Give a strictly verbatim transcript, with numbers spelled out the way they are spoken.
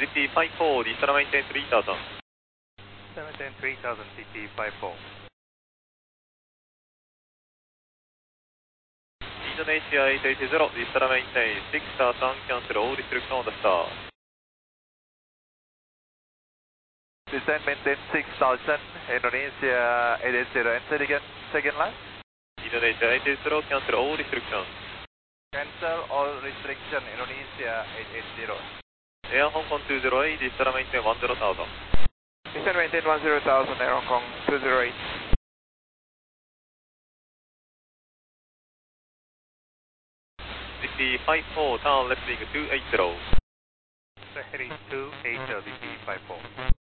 Zippy five four, descend maintain three thousand. Maintain three thousand, Zippy five four. Indonesia eight eight zero, descend maintain six thousand, cancel all restriction on the star. Descend maintain six thousand, Indonesia eight eight zero, and say it again, second line. Indonesia eight eight zero, cancel all restrictions. Cancel all restriction, Indonesia eight eight zero. Air Hong Kong two zero eight, descend maintain one zero thousand. Descend maintain one zero thousand, Air Hong Kong two zero eight. Zippy five four, turn left wing two eighty. Heading two eighty, Zippy five four.